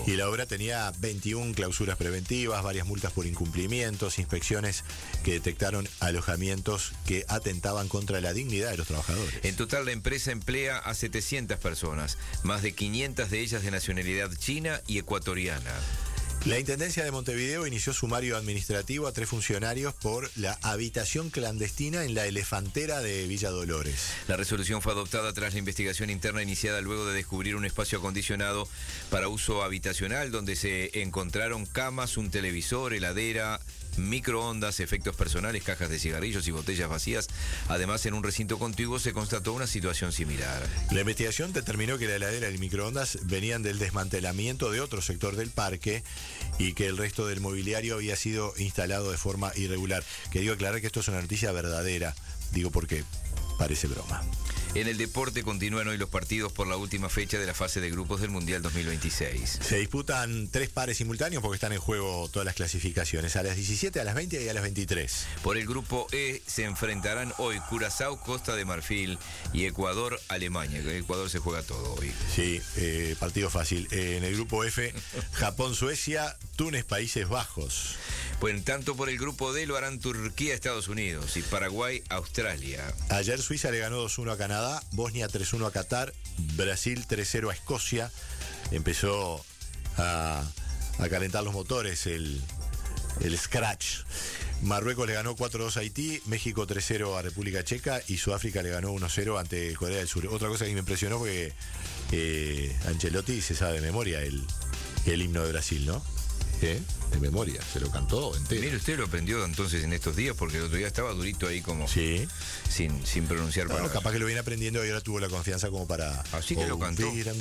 Y la obra tenía 21 clausuras preventivas, varias multas por incumplimientos, inspecciones que detectaron alojamientos que atentaban contra la dignidad de los trabajadores. En total, la empresa emplea a 700 personas, más de 500 de ellas de nacionalidad china y ecuatoriana. La Intendencia de Montevideo inició sumario administrativo a 3 funcionarios por la habitación clandestina en la Elefantera de Villa Dolores. La resolución fue adoptada tras la investigación interna iniciada luego de descubrir un espacio acondicionado para uso habitacional donde se encontraron camas, un televisor, heladera, microondas, efectos personales, cajas de cigarrillos y botellas vacías. Además, en un recinto contiguo se constató una situación similar. La investigación determinó que la heladera y el microondas venían del desmantelamiento de otro sector del parque y que el resto del mobiliario había sido instalado de forma irregular. Quería aclarar que esto es una noticia verdadera, digo porque parece broma. En el deporte continúan hoy los partidos por la última fecha de la fase de grupos del Mundial 2026. Se disputan 3 pares simultáneos porque están en juego todas las clasificaciones, a las 17, a las 20 y a las 23. Por el grupo E se enfrentarán hoy Curazao, Costa de Marfil y Ecuador, Alemania. En Ecuador se juega todo hoy. Sí, partido fácil. En el grupo F, Japón, Suecia, Túnez, Países Bajos. Pues tanto por el grupo D lo harán Turquía, Estados Unidos y Paraguay, Australia. Ayer Suiza le ganó 2-1 a Canadá, Bosnia 3-1 a Qatar, Brasil 3-0 a Escocia. Empezó a calentar los motores el scratch. Marruecos le ganó 4-2 a Haití, México 3-0 a República Checa y Sudáfrica le ganó 1-0 ante Corea del Sur. Otra cosa que me impresionó fue que Ancelotti se sabe de memoria el himno de Brasil, ¿no? De memoria, se lo cantó entero. Mire, usted lo aprendió entonces en estos días porque el otro día estaba durito ahí como sí. sin pronunciar palabras. Capaz que lo viene aprendiendo y ahora tuvo la confianza como para... Así que lo cantó. Para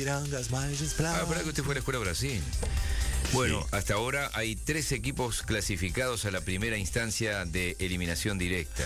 que usted fue a la escuela Brasil. Bueno, sí. Hasta ahora hay 3 equipos clasificados a la primera instancia de eliminación directa.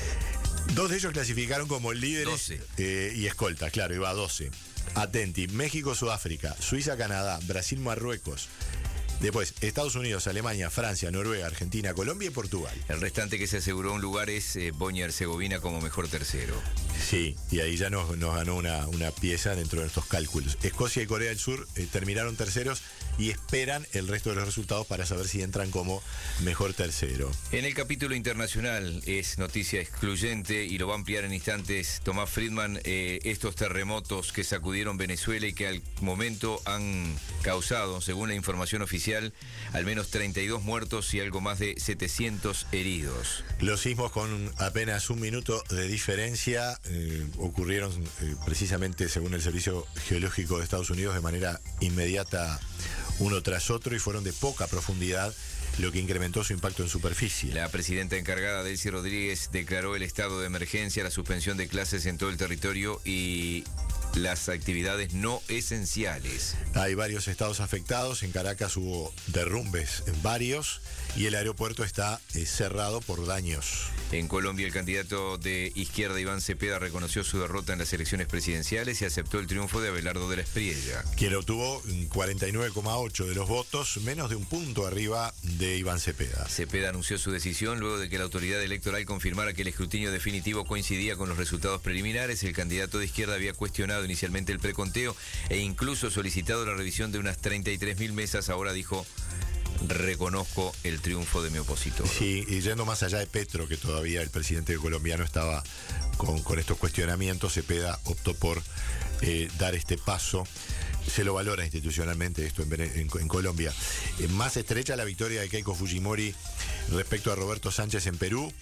2 de ellos clasificaron como líderes y escoltas, claro, iba a 12. Atenti, México, Sudáfrica, Suiza, Canadá, Brasil, Marruecos. Después, Estados Unidos, Alemania, Francia, Noruega, Argentina, Colombia y Portugal. El restante que se aseguró un lugar es Bosnia y Herzegovina como mejor tercero. Sí, y ahí ya nos ganó una pieza dentro de estos cálculos. Escocia y Corea del Sur terminaron terceros y esperan el resto de los resultados para saber si entran como mejor tercero. En el capítulo internacional es noticia excluyente y lo va a ampliar en instantes Tomás Friedman, estos terremotos que sacudieron Venezuela y que al momento han causado, según la información oficial, al menos 32 muertos y algo más de 700 heridos. Los sismos con apenas 1 minuto de diferencia ocurrieron precisamente, según el Servicio Geológico de Estados Unidos, de manera inmediata uno tras otro y fueron de poca profundidad, lo que incrementó su impacto en superficie. La presidenta encargada, Delcy Rodríguez, declaró el estado de emergencia, la suspensión de clases en todo el territorio y las actividades no esenciales. Hay varios estados afectados. En Caracas hubo derrumbes en varios y el aeropuerto está cerrado por daños. En Colombia, el candidato de izquierda Iván Cepeda reconoció su derrota en las elecciones presidenciales y aceptó el triunfo de Abelardo de la Espriella, quien obtuvo 49,8 de los votos, menos de 1 punto arriba de Iván Cepeda. Cepeda anunció su decisión luego de que la autoridad electoral confirmara que el escrutinio definitivo coincidía con los resultados preliminares. El candidato de izquierda había cuestionado inicialmente el preconteo e incluso solicitado la revisión de unas 33.000 mesas. Ahora dijo: reconozco el triunfo de mi opositor. Sí, y yendo más allá de Petro, que todavía el presidente colombiano estaba con estos cuestionamientos, Cepeda optó por dar este paso. Se lo valora institucionalmente esto en Colombia. Más estrecha la victoria de Keiko Fujimori respecto a Roberto Sánchez en Perú,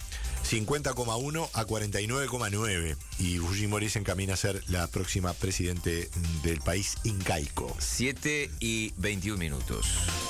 50,1 a 49,9. Y Fujimori se encamina a ser la próxima presidente del país incaico. 7:21.